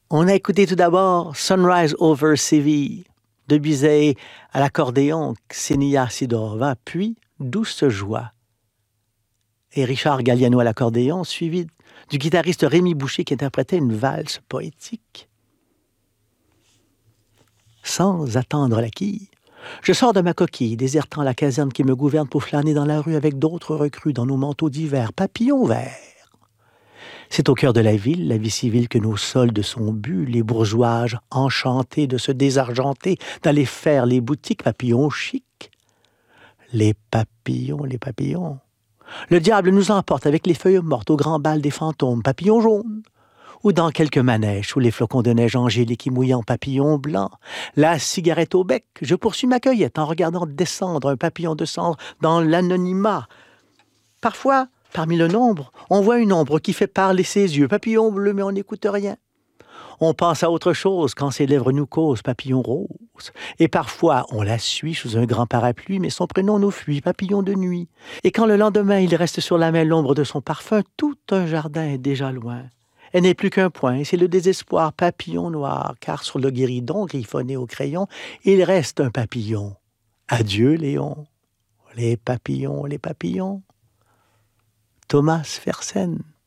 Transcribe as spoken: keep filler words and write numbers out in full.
On a écouté tout d'abord Sunrise over Séville de Bizet à l'accordéon, Xenia Sidorova, puis Douce joie. Et Richard Galliano à l'accordéon, suivi du guitariste Rémi Boucher qui interprétait une valse poétique. Sans attendre la quille, je sors de ma coquille, désertant la caserne qui me gouverne pour flâner dans la rue avec d'autres recrues dans nos manteaux d'hiver, papillons verts. C'est au cœur de la ville, la vie civile, que nos soldes sont bus, les bourgeoises enchantés de se désargenter, d'aller faire les boutiques papillons chics. Les papillons, les papillons. Le diable nous emporte avec les feuilles mortes au grand bal des fantômes, papillons jaunes. Ou dans quelques manèges où les flocons de neige angéliques y mouillent en papillons blancs. La cigarette au bec, je poursuis ma cueillette en regardant descendre un papillon de cendre dans l'anonymat. Parfois, parmi le nombre, on voit une ombre qui fait parler ses yeux, papillon bleu, mais on n'écoute rien. On pense à autre chose quand ses lèvres nous causent, papillon rose. Et parfois, on la suit sous un grand parapluie, mais son prénom nous fuit, papillon de nuit. Et quand le lendemain, il reste sur la main l'ombre de son parfum, tout un jardin est déjà loin. Elle n'est plus qu'un point, et c'est le désespoir, papillon noir, car sur le guéridon, griffonné au crayon, il reste un papillon. Adieu, Léon. Les papillons, les papillons. Thomas Fersen.